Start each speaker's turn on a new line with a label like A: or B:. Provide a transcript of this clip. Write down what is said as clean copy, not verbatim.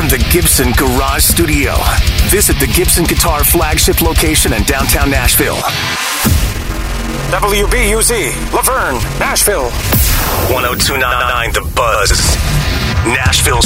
A: from the Gibson Garage Studio. Visit the Gibson Guitar flagship location in downtown Nashville.
B: WBUZ, Laverne, Nashville.
A: 102.9 The Buzz. Nashville's